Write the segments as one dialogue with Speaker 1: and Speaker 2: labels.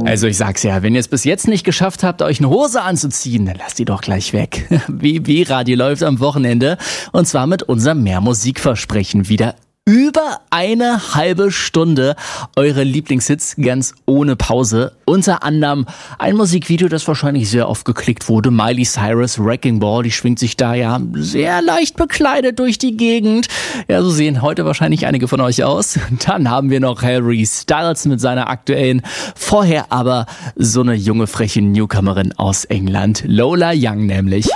Speaker 1: Also ich sag's ja, wenn ihr es bis jetzt nicht geschafft habt, euch eine Hose anzuziehen, dann lasst die doch gleich weg. BB-Radio läuft am Wochenende und zwar mit unserem Mehr-Musik-Versprechen wieder. Über eine halbe Stunde eure Lieblingshits ganz ohne Pause. Unter anderem ein Musikvideo, das wahrscheinlich sehr oft geklickt wurde. Miley Cyrus, Wrecking Ball, die schwingt sich da ja sehr leicht bekleidet durch die Gegend. Ja, so sehen heute wahrscheinlich einige von euch aus. Dann haben wir noch Harry Styles mit seiner aktuellen. Vorher aber so eine junge, freche Newcomerin aus England. Lola Young nämlich.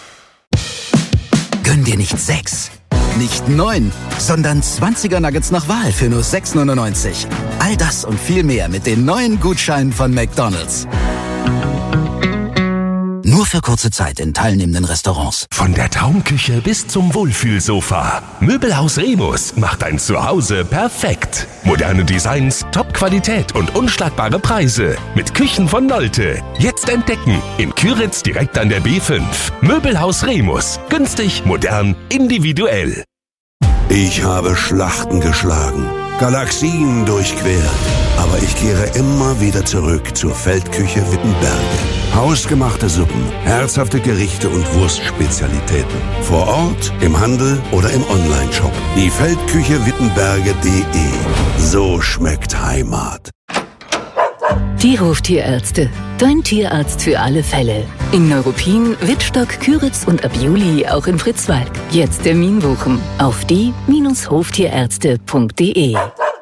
Speaker 2: Gönn dir nicht 6, nicht 9, sondern 20er Nuggets nach Wahl für nur 6,99. All das und viel mehr mit den neuen Gutscheinen von McDonald's. Nur für kurze Zeit in teilnehmenden Restaurants.
Speaker 3: Von der Traumküche bis zum Wohlfühlsofa. Möbelhaus Remus macht dein Zuhause perfekt. Moderne Designs, Top-Qualität und unschlagbare Preise. Mit Küchen von Nolte. Jetzt entdecken. In Kyritz direkt an der B5. Möbelhaus Remus. Günstig, modern, individuell.
Speaker 4: Ich habe Schlachten geschlagen, Galaxien durchquert. Aber ich kehre immer wieder zurück zur Feldküche Wittenberge. Hausgemachte Suppen, herzhafte Gerichte und Wurstspezialitäten. Vor Ort, im Handel oder im Onlineshop. Die Feldküche Wittenberge.de. So schmeckt Heimat.
Speaker 5: Die Hoftierärzte. Dein Tierarzt für alle Fälle. In Neuruppin, Wittstock, Kyritz und ab Juli auch in Fritzwald. Jetzt Termin buchen auf die-hoftierärzte.de.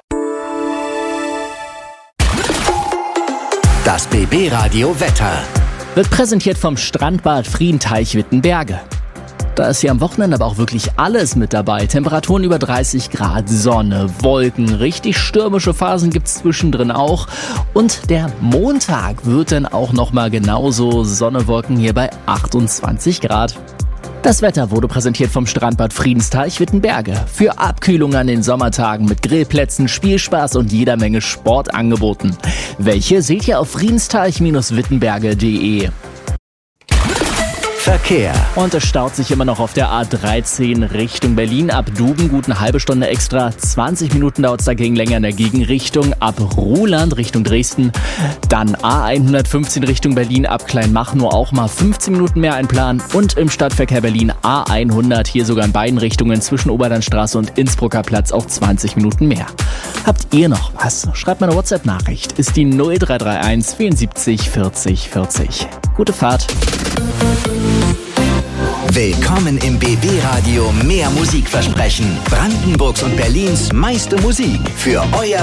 Speaker 2: Das BB-Radio Wetter
Speaker 1: Wird präsentiert vom Strandbad Friedenteich Wittenberge. Da ist hier am Wochenende aber auch wirklich alles mit dabei. Temperaturen über 30 Grad, Sonne, Wolken, richtig stürmische Phasen gibt's zwischendrin auch. Und der Montag wird dann auch nochmal genauso Sonne, Wolken hier bei 28 Grad. Das Wetter wurde präsentiert vom Strandbad Friedensteich Wittenberge. Für Abkühlung an den Sommertagen mit Grillplätzen, Spielspaß und jeder Menge Sportangeboten. Welche seht ihr auf friedensteich-wittenberge.de.
Speaker 2: Verkehr.
Speaker 1: Und es staut sich immer noch auf der A13 Richtung Berlin. Ab Duben gut eine halbe Stunde extra. 20 Minuten dauert es dagegen länger in der Gegenrichtung. Ab Ruhland Richtung Dresden. Dann A115 Richtung Berlin. Ab Kleinmachnow auch mal 15 Minuten mehr einplanen. Und im Stadtverkehr Berlin A100. Hier sogar in beiden Richtungen zwischen Oberlandstraße und Innsbrucker Platz auch 20 Minuten mehr. Habt ihr noch was? Schreibt mal eine WhatsApp-Nachricht. Ist die 0331 74 40 40. Gute Fahrt.
Speaker 2: Willkommen im BB-Radio Mehr Musikversprechen. Brandenburgs und Berlins meiste Musik für euer